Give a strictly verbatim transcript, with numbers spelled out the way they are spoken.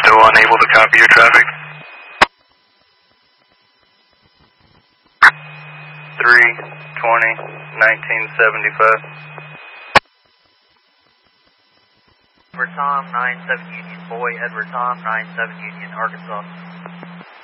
still unable to copy your traffic. three twenty nineteen seventy-five. Edward Tom, nine seven Union, Boy, Edward Tom, nine seven Union, Arkansas.